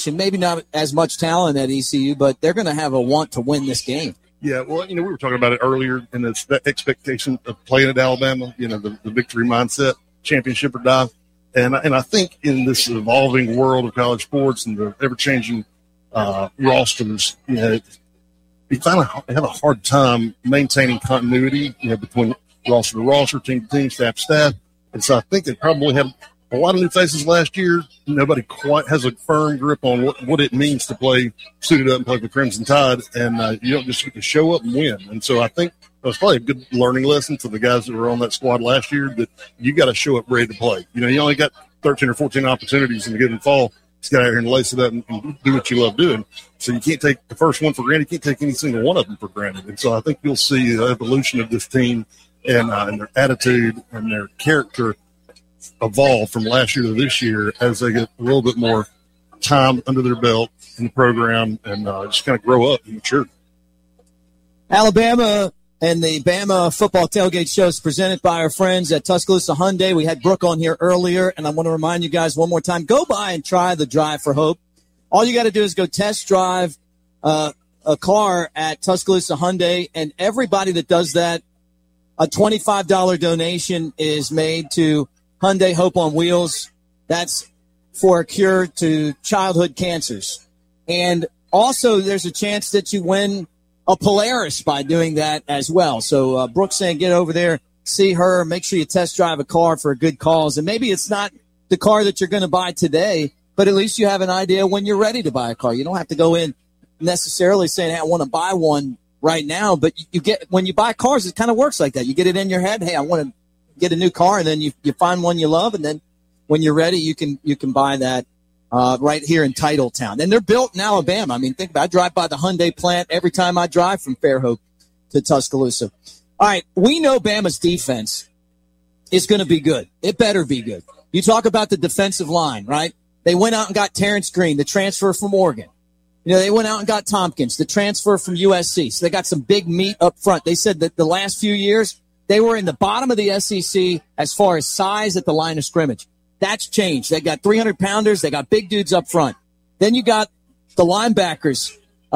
maybe not as much talent at ECU, but they're going to have a want to win this game. Yeah, well, we were talking about it earlier, and it's that expectation of playing at Alabama, the victory mindset, championship or die. And I think in this evolving world of college sports and the ever-changing rosters, you kind of have a hard time maintaining continuity, between roster to roster, team to team, staff to staff. And so I think they probably had a lot of new faces last year. Nobody quite has a firm grip on what it means to play suited up and play for Crimson Tide. And you don't just get to show up and win. And so I think that was probably a good learning lesson for the guys that were on that squad last year, that you got to show up ready to play. You only got 13 or 14 opportunities in a given fall. Just get out here and lace it up and do what you love doing. So you can't take the first one for granted. You can't take any single one of them for granted. And so I think you'll see the evolution of this team and their attitude and their character evolve from last year to this year as they get a little bit more time under their belt in the program and just kind of grow up and mature. Alabama and the Bama Football Tailgate Show is presented by our friends at Tuscaloosa Hyundai. We had Brooke on here earlier, and I want to remind you guys one more time, go by and try the Drive for Hope. All you got to do is go test drive a car at Tuscaloosa Hyundai, and everybody that does that, a $25 donation is made to Hyundai Hope on Wheels. That's for a cure to childhood cancers. And also there's a chance that you win a Polaris by doing that as well. So Brooke's saying get over there, see her, make sure you test drive a car for a good cause. And maybe it's not the car that you're going to buy today, but at least you have an idea when you're ready to buy a car. You don't have to go in necessarily saying, hey, I want to buy one right now. But you get, when you buy cars, it kind of works like that. You get it in your head, hey, I want to get a new car, and then you find one you love, and then when you're ready, you can buy that right here in Titletown. And they're built in Alabama. I mean, think about it. I drive by the Hyundai plant every time I drive from Fairhope to Tuscaloosa. All right, we know Bama's defense is going to be good. It better be good. You talk about the defensive line, right? They went out and got Terrence Green, the transfer from Oregon. They went out and got Tompkins, the transfer from USC. So they got some big meat up front. They said that the last few years, they were in the bottom of the SEC as far as size at the line of scrimmage. That's changed. They got 300-pounders. They got big dudes up front. Then you got the linebackers.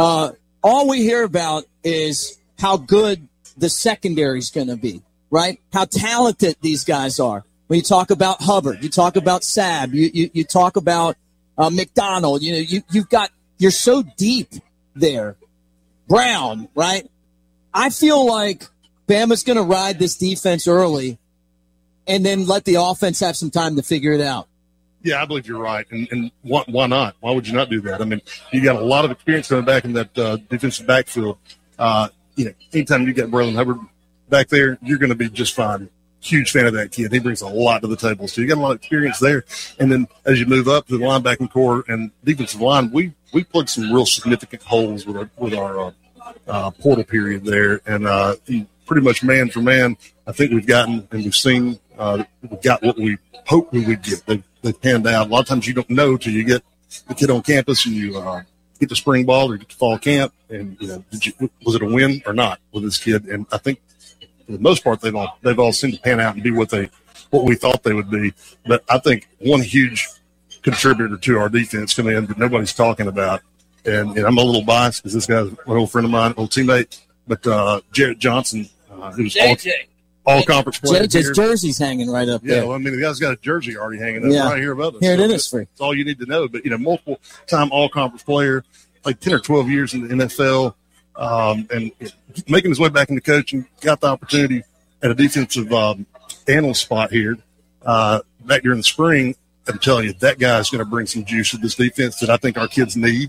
All we hear about is how good the secondary is going to be, right? How talented these guys are. When you talk about Hubbard, you talk about Sabb, you talk about McDonald. You're so deep there. Brown, right? I feel like Bama's going to ride this defense early and then let the offense have some time to figure it out. Yeah, I believe you're right. And why not? Why would you not do that? I mean, you got a lot of experience coming back in that defensive backfield. Anytime you get Braylon Hubbard back there, you're going to be just fine. Huge fan of that kid. He brings a lot to the table. So you got a lot of experience there. And then as you move up to the linebacking core and defensive line, we plugged some real significant holes with our portal period there. And pretty much man for man, I think we've gotten and we've seen we've got what we hoped we would get. They've panned out. A lot of times you don't know till you get the kid on campus and you get to spring ball or get to fall camp. And was it a win or not with this kid? And I think for the most part they've all seemed to pan out and be what we thought they would be. But I think one huge contributor to our defense coming in that nobody's talking about, and I'm a little biased because this guy's an old friend of mine, old teammate, but Jarrett Johnson, who's all conference player. JJ's jersey's hanging right up there. Yeah, well, I mean, the guy's got a jersey already hanging up right here above us. Here it is. That's all you need to know. But, multiple time all conference player, like 10 or 12 years in the NFL, and making his way back into coaching, got the opportunity at a defensive analyst spot here back during the spring. I'm telling you, that guy's going to bring some juice to this defense that I think our kids need.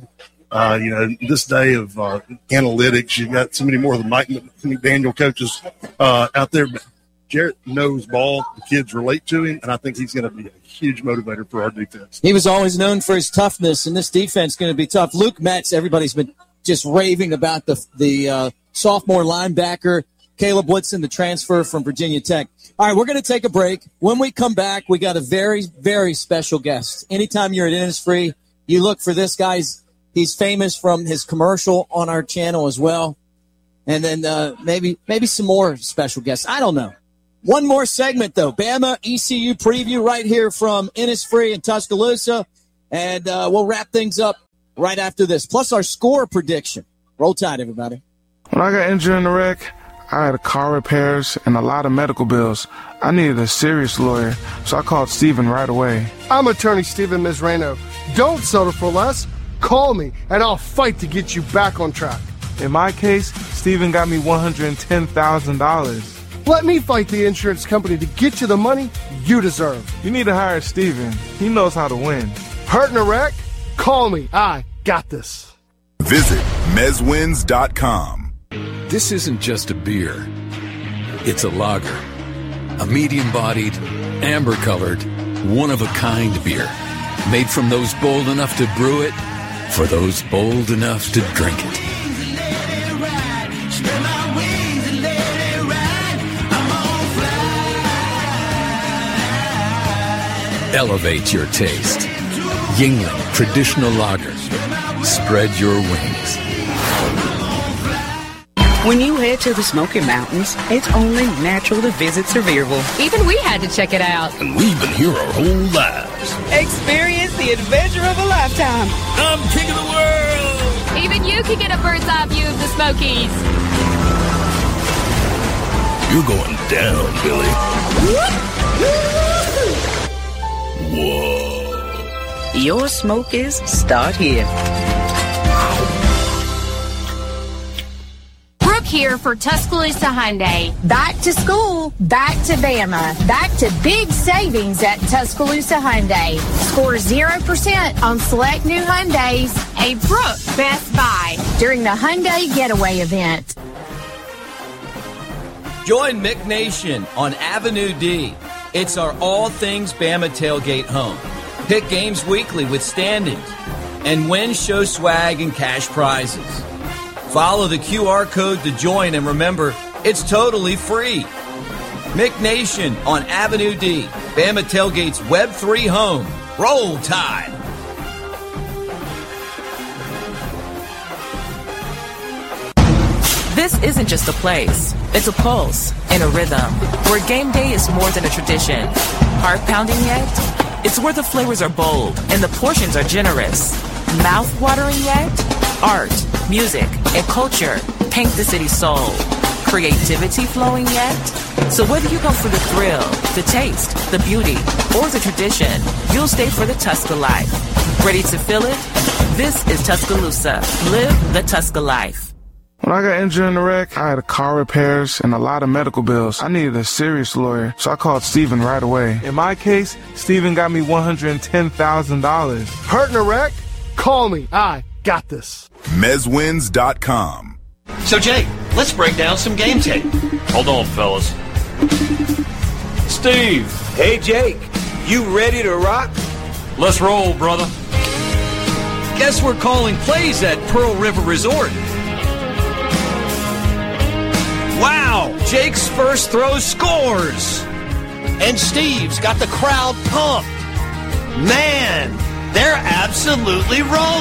This day of analytics, you've got so many more of the Mike McDaniel coaches out there. But Jarrett knows ball. The kids relate to him, and I think he's going to be a huge motivator for our defense. He was always known for his toughness, and this defense is going to be tough. Luke Metz, everybody's been just raving about the sophomore linebacker. Caleb Woodson, the transfer from Virginia Tech. All right, we're going to take a break. When we come back, we got a very, very special guest. Anytime you're at Innisfree, you look for this guy. He's famous from his commercial on our channel as well. And then maybe some more special guests. I don't know. One more segment, though. Bama ECU preview right here from Innisfree in Tuscaloosa. And we'll wrap things up right after this, plus our score prediction. Roll Tide, everybody. When I got injured in the wreck, I had car repairs and a lot of medical bills. I needed a serious lawyer, so I called Steven right away. I'm attorney Steven Mizrano. Don't settle for less. Call me, and I'll fight to get you back on track. In my case, Steven got me $110,000. Let me fight the insurance company to get you the money you deserve. You need to hire Steven. He knows how to win. Hurt in a wreck? Call me. I got this. Visit MezWins.com. This isn't just a beer. It's a lager. A medium-bodied, amber-colored, one-of-a-kind beer. Made from those bold enough to brew it, for those bold enough to drink it. Elevate your taste. Yuengling Traditional Lager. Spread your wings. When you head to the Smoky Mountains, it's only natural to visit Sevierville. Even we had to check it out. And we've been here our whole lives. Experience the adventure of a lifetime. I'm king of the world. Even you can get a bird's eye view of the Smokies. You're going down, Billy. Whoa. Your Smokies start here. Here for Tuscaloosa Hyundai. Back to school, back to Bama, back to big savings at Tuscaloosa Hyundai. Score 0% on select new Hyundais. A Brooke Best Buy during the Hyundai Getaway event. Join Mick Nation on Avenue D. It's our all things Bama tailgate home. Pick games weekly with standings and win show swag and cash prizes. Follow the QR code to join, and remember, it's totally free. Mick Nation on Avenue D, Bama Tailgate's Web3 home. Roll Tide. This isn't just a place. It's a pulse and a rhythm where game day is more than a tradition. Heart pounding yet? It's where the flavors are bold and the portions are generous. Mouth watering yet? Art, music, and culture paint the city's soul. Creativity flowing yet? So whether you go for the thrill, the taste, the beauty, or the tradition, you'll stay for the Tusca life. Ready to feel it? This is Tuscaloosa. Live the Tusca life. When I got injured in the wreck, I had car repairs and a lot of medical bills. I needed a serious lawyer, so I called Steven right away. In my case, Steven got me $110,000. Hurt in a wreck? Call me. I got this. MezWins.com. So, Jake, let's break down some game tape. Hold on, fellas. Steve. Hey, Jake. You ready to rock? Let's roll, brother. Guess we're calling plays at Pearl River Resort. Wow, Jake's first throw scores. And Steve's got the crowd pumped. Man, they're absolutely rolling.